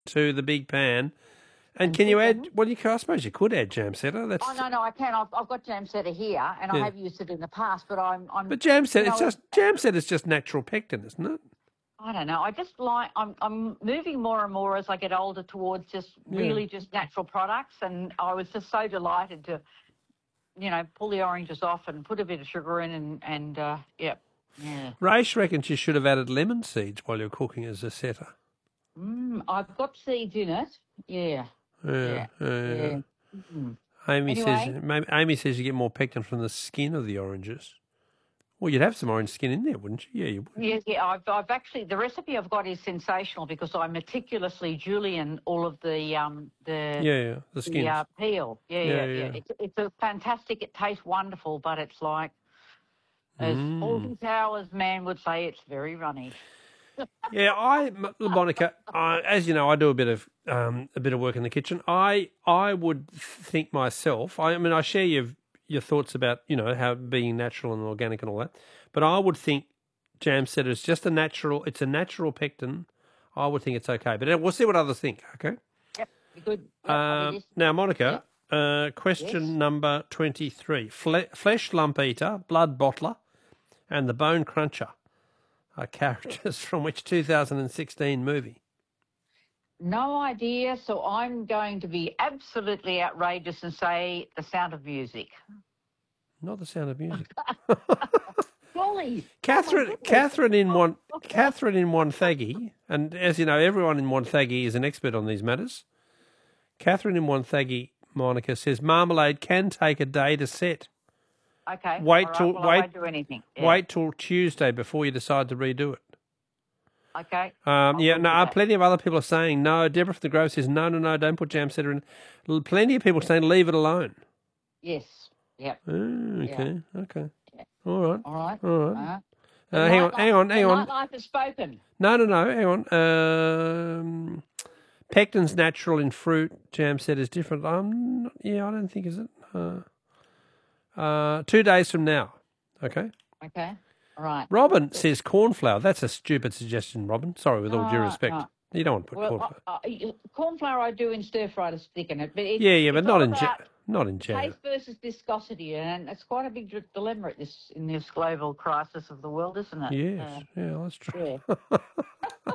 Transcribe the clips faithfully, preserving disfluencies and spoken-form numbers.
to the big pan. And can you add, well, you can, I suppose you could add jam setter. That's, Oh, no, no, I can. I've, I've got jam setter here, and Yeah. I have used it in the past, but I'm... I'm but jam setter, you it's know, just, jam setter is just natural pectin, isn't it? I don't know. I just like, I'm, I'm moving more and more as I get older towards just Yeah. really just natural products, and I was just so delighted to, you know, pull the oranges off and put a bit of sugar in and, and uh, yeah. yeah. Raish reckons you should have added lemon seeds while you're cooking as a setter. Mm, I've got seeds in it. Yeah. Yeah, Yeah. yeah. yeah. Mm. Amy Anyway. says maybe, Amy says you get more pectin from the skin of the oranges. Well, you'd have some orange skin in there, wouldn't you? Yeah, you would. Yeah, yeah. I've, I've actually, the recipe I've got is sensational because I meticulously julienne all of the um the Yeah, yeah, the skins. the uh, peel. Yeah, Yeah, yeah, yeah. yeah. It's it's a fantastic. It tastes wonderful, but it's like, as Mm. Forty Towers man would say, it's very runny. Yeah, I, M- Monica, I, as you know, I do a bit of um, a bit of work in the kitchen. I I would think myself. I, I mean, I share your your thoughts about you know how being natural and organic and all that, but I would think jam setter is just a natural. It's a natural pectin. I would think it's okay, but we'll see what others think. Okay. Yep, be good. Yep, Uh, now, Monica, uh, question Yes. number twenty-three: Fle- flesh lump eater, blood bottler, and the bone cruncher are characters from which two thousand sixteen movie? No idea, so I'm going to be absolutely outrageous and say The Sound of Music. Not The Sound of Music. Golly. Catherine, Oh, my goodness. Catherine in one, Catherine in Wonthaggi, and as you know, everyone in Wonthaggi is an expert on these matters. Catherine in Wonthaggi, Monica says marmalade can take a day to set. Okay. Wait all right, till well, I wait won't do anything. Yeah. wait till Tuesday before you decide to redo it. Okay. Um, I'll yeah, do no, uh, that. plenty of other people are saying no. Deborah from the Grove says no, no, no, don't put jam setter in. L- Plenty of people saying leave it alone. Yes. Yep. Oh, okay, okay, Yeah. all right, All right. all right. Uh, Uh, hang on, hang on, hang on. Nightlife has spoken. No, no, no, hang on. Um, pectin's natural in fruit. Jam setter is different. Um, not, yeah, I don't think is it. Uh, uh, two days from now. Okay. Okay. All right. Robin says cornflour. That's a stupid suggestion, Robin. Sorry, with all due No, respect. no. You don't want to put Well, cornflour. uh, uh, corn flour I do in stir fry to stick in it, but it's, yeah, yeah, but it's not all in jam. about Not in jam. taste versus viscosity, and it's quite a big d- dilemma at this in this global crisis of the world, isn't it? Yes, yeah, that's true. Uh, yeah.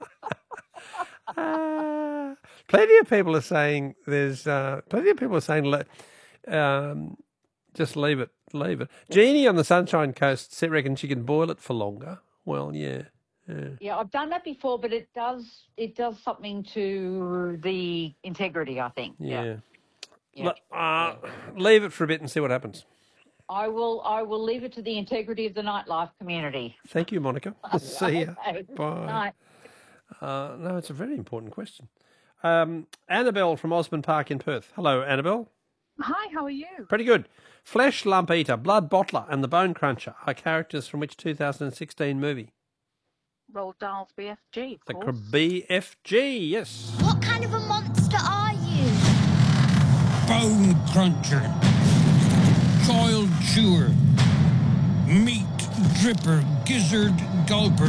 Uh, plenty of people are saying there's uh, plenty of people are saying le- um, just leave it, leave it. Jeannie on the Sunshine Coast said reckons she can boil it for longer. Well, yeah, yeah. Yeah, I've done that before, but it does it does something to the integrity, I think. Yeah. Yeah. Le- uh, leave it for a bit and see what happens. I will I will leave it to the integrity of the nightlife community. Thank you, Monica. See ya. Okay. Bye. Night. Uh, no, it's a very important question. Um, Annabelle from Osborne Park in Perth. Hello, Annabelle. Hi, how are you? Pretty good. Flesh lump eater, blood bottler, and the bone cruncher are characters from which two thousand sixteen movie? Roald Dahl's B F G, The of course. B F G, yes. What kind of a monster are you? Bone cruncher, child chewer, meat dripper, gizzard gulper,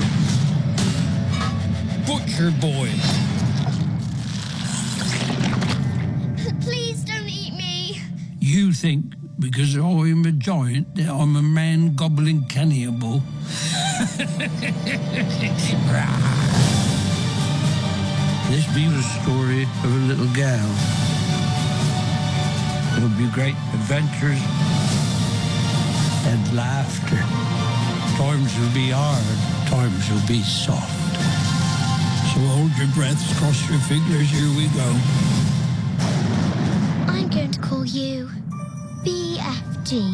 butcher boy. Please don't eat me. You think because I'm a giant that I'm a man gobbling cannibal? This be the story of a little gal. There'll be great adventures and laughter. Times will be hard, times will be soft. So hold your breaths, cross your fingers, here we go. I'm going to call you B F G.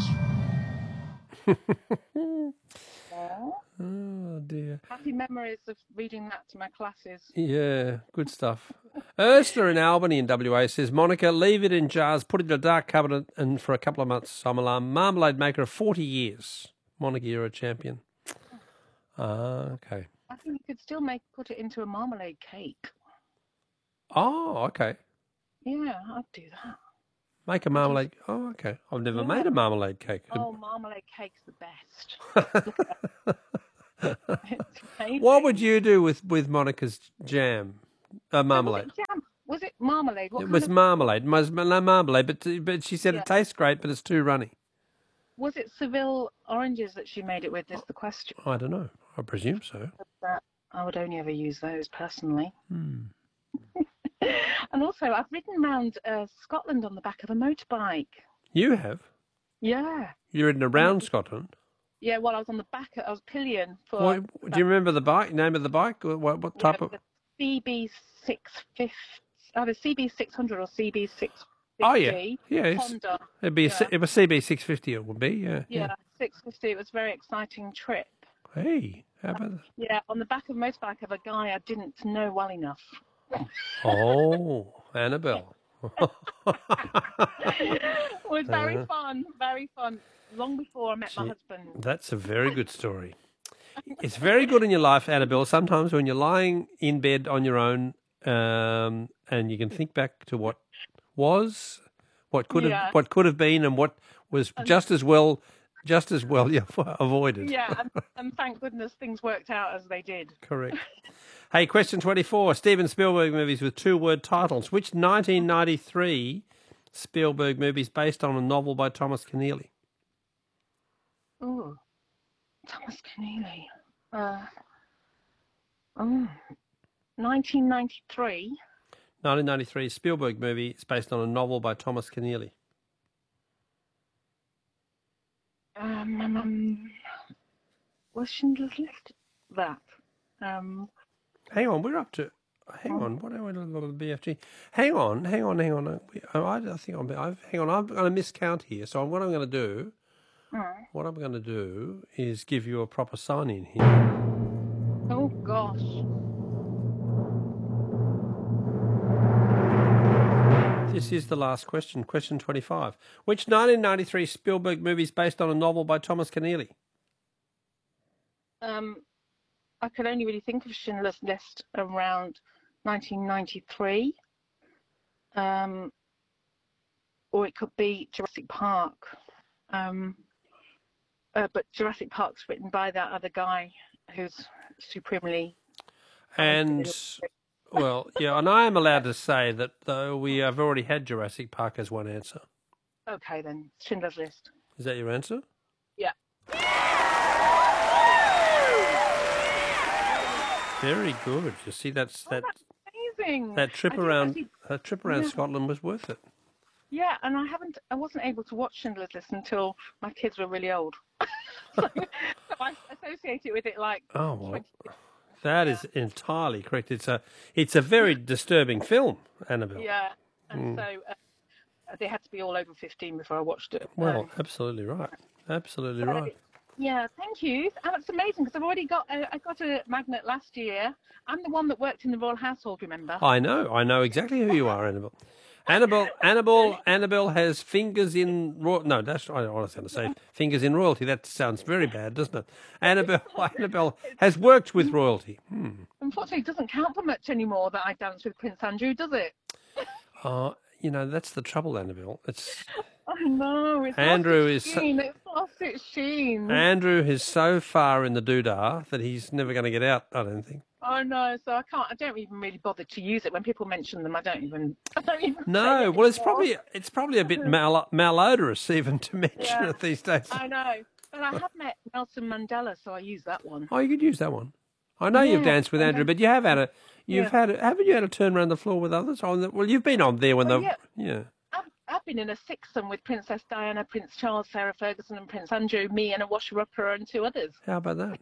Oh, dear. Happy memories of reading that to my classes. Yeah, good stuff. Ursula in Albany in W A says, Monica, leave it in jars, put it in a dark cupboard, and for a couple of months, I'm a marmalade maker of forty years. Monica, you're a champion. Ah, okay. I think you could still make put it into a marmalade cake. Oh, okay. Yeah, I'd do that. Make a marmalade. Oh, okay. I've never Yeah. made a marmalade cake. Oh, marmalade cake's the best. It's amazing. What would you do with, with Monica's jam? Uh, Was marmalade. it jam? Was it marmalade? What It kind was of, marmalade. Mas- No marmalade, but but she said Yeah. it tastes great, but it's too runny. was it Seville oranges that she made it with? Is the question. I don't know. I presume so. But I would only ever use those personally. Hmm. And also, I've ridden around uh, Scotland on the back of a motorbike. You have. Yeah. You're ridden around Scotland. Yeah, well, I was on the back. I was pillion for. What, do you remember the bike? Name of the bike? What, what type yeah, of? the C B six fifty, either C B six hundred or C B six fifty. Oh yeah, yeah. It's, Honda. it'd be a, Yeah. it was C B six fifty. It would be. Yeah. Yeah, six fifty. It was a very exciting trip. Hey, how about that? Yeah, on the back of a motorbike of a guy I didn't know well enough. Oh, Annabelle. It was very Uh-huh. fun, very fun. Long before I met my Gee. husband. That's a very good story. It's very good in your life, Annabelle. Sometimes when you're lying in bed on your own, um, and you can think back to what was, what could Yeah. have, what could have been, and what was just as well, just as well you avoided. Yeah, and, and thank goodness things worked out as they did. Correct. Hey, question twenty-four. Steven Spielberg movies with two-word titles. Which nineteen ninety-three Spielberg movie is based on a novel by Thomas Keneally? Oh, Thomas Keneally. Uh, oh, nineteen ninety-three. nineteen ninety-three Spielberg movie is based on a novel by Thomas Keneally. Um, um, um, was Schindler's List that? Um, Hang on, we're up to. Hang on, what are we doing with the B F G? Hang on, hang on, hang on. We- I, I think I'm. I've, hang on, I'm going to miscount here. So what I'm going to do, mm. what I'm going to do is give you a proper sign in here. Oh gosh. This is the last question, question twenty-five. Which nineteen ninety-three Spielberg movie is based on a novel by Thomas Keneally? Um, I could only really think of Schindler's List around nineteen ninety-three. Um, or it could be Jurassic Park. Um, uh, but Jurassic Park's written by that other guy who's supremely. And, well, yeah, and I am allowed to say that, though, we have already had Jurassic Park as one answer. Okay, then. Schindler's List. Is that your answer? Yeah. Very good. You see, that's that Amazing. that trip I didn't around actually- that trip around Yeah. Scotland was worth it. Yeah, and I haven't, I wasn't able to watch Schindler's List until my kids were really old. so, so I associate it with it like. Oh well, twenty that is entirely correct. It's a it's a very disturbing film, Annabelle. Yeah, Mm. and so uh, they had to be all over fifteen before I watched it. Well, Um, absolutely right. Absolutely so, right. Yeah, thank you. And it's amazing because I've already got a, I got a magnet last year. I'm the one that worked in the royal household. Remember? I know. I know exactly who you are, Annabelle. Annabelle, Annabelle, Annabelle has fingers in royalty. No, that's I was going to say fingers in royalty. That sounds very bad, doesn't it? Annabelle, Annabelle has worked with royalty. Hmm. Unfortunately, it doesn't count for much anymore that I danced with Prince Andrew, does it? Uh, you know that's the trouble, Annabelle. It's I know. It's Andrew lost is its so- sheen. It's lost its sheen. Andrew is so far in the doodah that he's never going to get out. I don't think. I know, so I can't. I don't even really bother to use it when people mention them. I don't even. I don't even. say No, it well, it's anymore. probably it's probably a bit mal- malodorous even to mention Yeah. it these days. I know, but I have met Nelson Mandela, so I use that one. Oh, you could use that one. I know you've Yeah, danced with I Andrew, know. but you have had a you've Yeah. had a, haven't you had a turn around the floor with others? On the, well, you've been on there when Oh, the yeah. yeah. I've, I've been in a sixsome with Princess Diana, Prince Charles, Sarah Ferguson, and Prince Andrew. Me and a washer-upper and two others. How about that?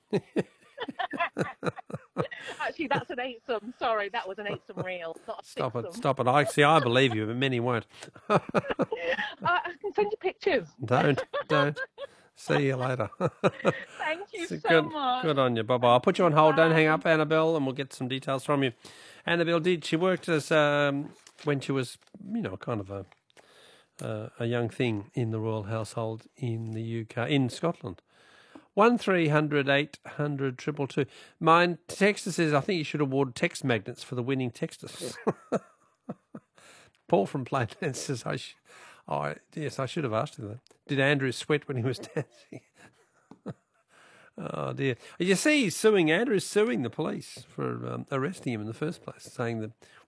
Actually, that's an eightsome. Sorry, that was an eightsome reel, not a Stop it! sixsome. Stop it! I see. I believe you, but many won't. I, I can send you pictures. Don't don't. See you later. Thank you so good, much. good on you, Bob. I'll put you on hold. Don't hang up, Annabelle, and we'll get some details from you. Annabelle did. She worked as um, when she was, you know, kind of a uh, a young thing in the royal household in the U K, in Scotland. One three hundred eight hundred triple two. Mine texter says I think you should award text magnets for the winning texters. Paul from Plainland says I. Sh- oh yes, I should have asked him that. Did Andrew sweat when he was dancing? Oh dear! You see, he's suing Andrew's suing the police for um, arresting him in the first place, saying that